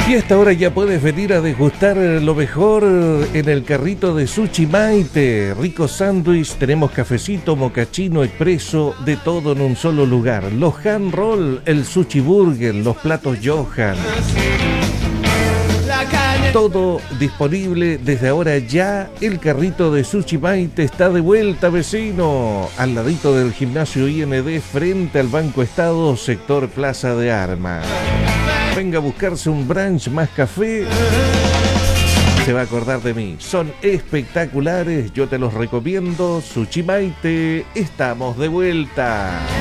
Y a esta hora ya puedes venir a degustar lo mejor en el carrito de Sushi Maite. Rico sándwich, tenemos cafecito, mocachino, expreso, de todo en un solo lugar. Los hand roll, el sushi burger, los platos Johan. Todo disponible desde ahora ya. El carrito de Sushi Maite está de vuelta, vecino. Al ladito del gimnasio IND, frente al Banco Estado, sector Plaza de Armas. Venga a buscarse un brunch más café. Se va a acordar de mí. Son espectaculares. Yo te los recomiendo. Sushi Maite. Estamos de vuelta.